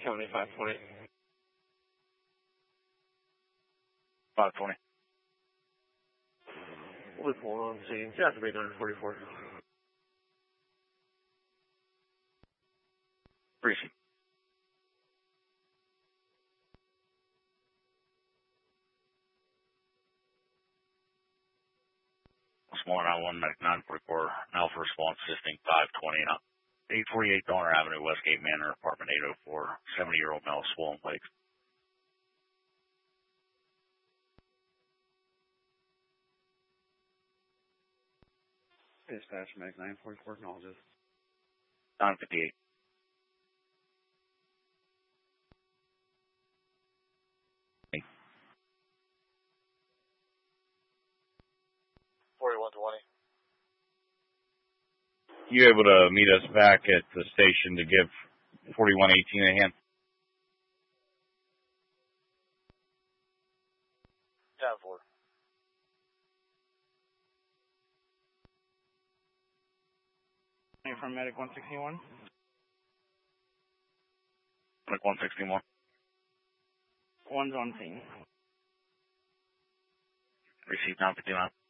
County 520. 520. Loophole on scene. Deactivate 944. Appreciate it. Small 911, medic 944, Alpha response assisting 520, 848 Donner Avenue, Westgate Manor, apartment 804, 70-year-old male, swollen legs. Dispatch, medic 944, acknowledges. 958. You able to meet us back at the station to give 4118 a hand? Tab 4. From medic 161. Medic 161. One's on scene. Receive 959.